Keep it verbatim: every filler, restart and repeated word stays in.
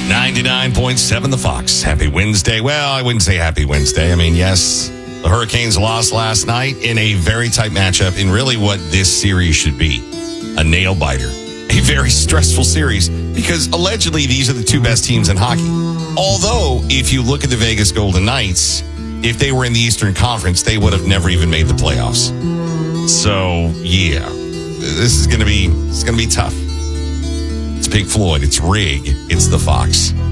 ninety-nine point seven The Fox. Happy Wednesday. Well, I wouldn't say happy Wednesday. I mean, yes, the Hurricanes lost last night in a very tight matchup in really what this series should be. A nail biter. A very stressful series because allegedly these are the two best teams in hockey. Although, if you look at the Vegas Golden Knights, if they were in the Eastern Conference, they would have never even made the playoffs. So, yeah, this is going to be it's going to be tough. It's Pink Floyd. It's Rig. It's The Fox.